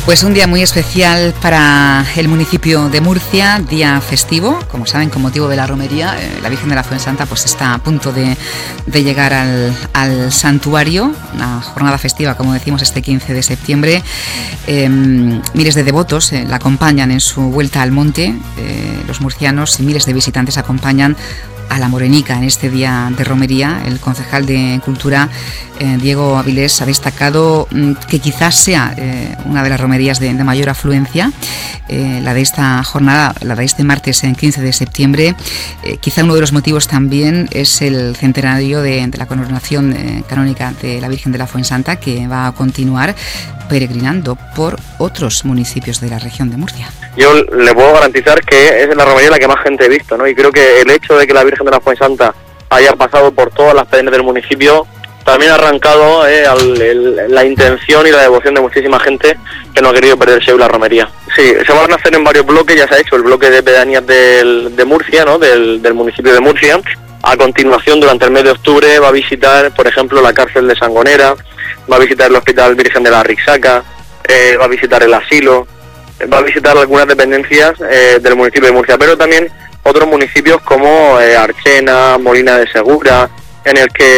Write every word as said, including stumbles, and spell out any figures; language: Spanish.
Pues un día muy especial para el municipio de Murcia, día festivo, como saben, con motivo de la romería. Eh, la Virgen de la Fuensanta pues está a punto de, de llegar al, al santuario, una jornada festiva, como decimos, este quince de septiembre. Eh, miles de devotos eh, la acompañan en su vuelta al monte, eh, los murcianos y miles de visitantes acompañan a la Morenica en este día de romería. El concejal de Cultura, eh, Diego Avilés, ha destacado mm, que quizás sea eh, una de las romerías de, de mayor afluencia, eh, la de esta jornada, la de este martes en quince de septiembre. Eh, quizá uno de los motivos también es el centenario de, de la coronación eh, canónica de la Virgen de la Fuensanta, que va a continuar peregrinando por otros municipios de la región de Murcia. Yo le puedo garantizar que es la romería la que más gente he visto, ¿no? Y creo que el hecho de que la Virgen de la Fuensanta haya pasado por todas las pedanías del municipio también ha arrancado eh, al, el, la intención y la devoción de muchísima gente que no ha querido perderse hoy la romería. Sí, se van a hacer en varios bloques, ya se ha hecho el bloque de pedanías del, de Murcia, ¿no? Del, del municipio de Murcia. A continuación, durante el mes de octubre, va a visitar, por ejemplo, la cárcel de Sangonera, va a visitar el Hospital Virgen de la Rixaca, eh, va a visitar el asilo, va a visitar algunas dependencias eh, del municipio de Murcia, pero también otros municipios como eh, Archena, Molina de Segura, en el que